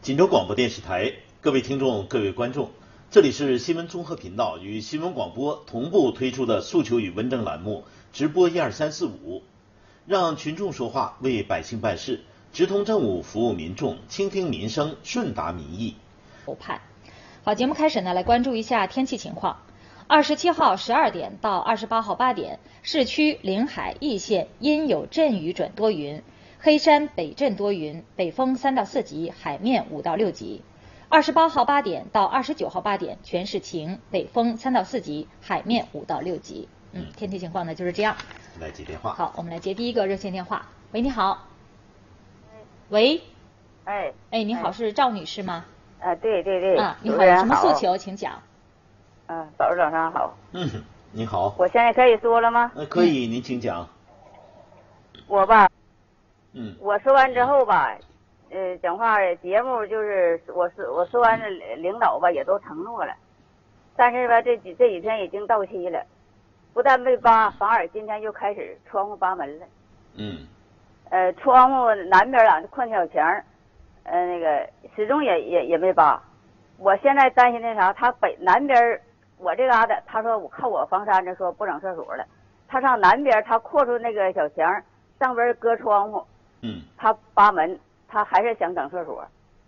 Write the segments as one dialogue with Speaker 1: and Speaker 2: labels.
Speaker 1: 锦州广播电视台，各位听众、各位观众，这里是新闻综合频道与新闻广播同步推出的诉求与问政栏目，直播12345，让群众说话，为百姓办事，直通政务，服务民众，倾听民生，顺达民意。
Speaker 2: 好，节目开始呢，来关注一下天气情况。27号12点到28号8点，市区、临海、易县阴有阵雨转多云。黑山北阵多云，北风3到4级，海面5到6级。28号8点到29号8点，全市晴，北风3到4级，海面5到6级。天气情况呢就是这样。
Speaker 1: 来接电话。
Speaker 2: 好，我们来接第一个热线电话。喂，你好。喂。
Speaker 3: 哎，
Speaker 2: 你好，是赵女士吗？
Speaker 3: 对。
Speaker 2: 你好，有什么诉求，请讲。
Speaker 3: 早上好。
Speaker 1: 你好。
Speaker 3: 我现在可以说了吗？
Speaker 1: 可以，您请讲。
Speaker 3: 我吧。我说完之后吧，讲话节目就是我说完了，领导吧也都承诺了，但是吧这几天已经到期了，不但没扒，反而今天又开始窗户扒门了。窗户南边困小墙，那个始终也没扒。我现在担心那啥，他南边我这嘎达，他说我靠我房山这说不整厕所了，他上南边他扩出那个小墙，上边搁窗户。他扒门，他还是想整厕所。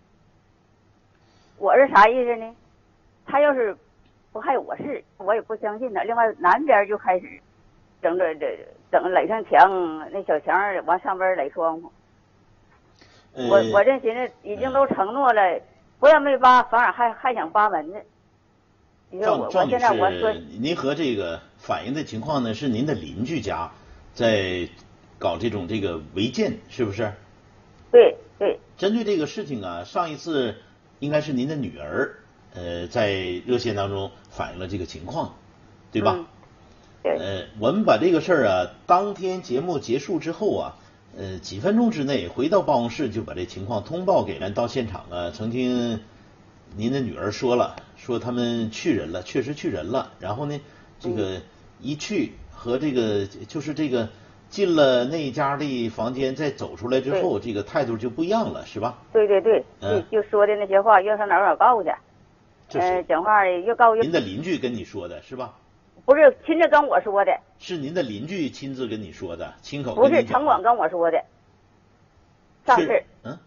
Speaker 3: 我是啥意思呢？他要是不害我事，我也不相信他。另外南边就开始整垒上墙，那小墙往上边垒窗户。我这寻思已经都承诺了，不但没扒，反而还想扒门呢。你说我现在我说，
Speaker 1: 您和这个反映的情况呢，是您的邻居家在搞这个违建，是不是？
Speaker 3: 对。
Speaker 1: 针对这个事情啊，上一次应该是您的女儿，在热线当中反映了这个情况，对吧？
Speaker 3: 对。
Speaker 1: 我们把这个事儿啊，当天节目结束之后啊，几分钟之内回到办公室就把这情况通报给人。到现场啊，曾经您的女儿说他们去人了，确实去人了。然后呢，这个一去和这个就是这个。进了那家的房间，再走出来之后，这个态度就不一样了，是吧？
Speaker 3: 对，就说的那些话，要上哪儿告去？讲话又告。
Speaker 1: 您的邻居跟你说的是吧？
Speaker 3: 不是亲自跟我说的。
Speaker 1: 是您的邻居亲自跟你说的，亲口
Speaker 3: 不是城管跟我说的。上次。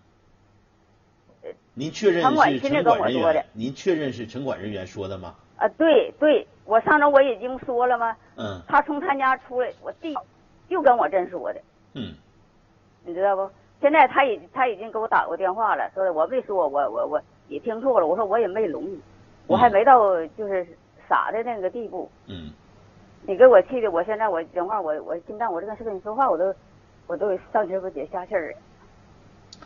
Speaker 1: 您确认是城管人员？您确认是城管人员说的吗？
Speaker 3: 对，我上周我已经说了吗？他从他家出来，我弟。就跟我真说的，你知道不？现在他已经给我打过电话了，说我没说，我也听错了，我说我也没聋，我还没到就是傻的那个地步。你给我气的，我现在我讲话我心脏，我这个是跟你说话，我都上直播间下气儿了。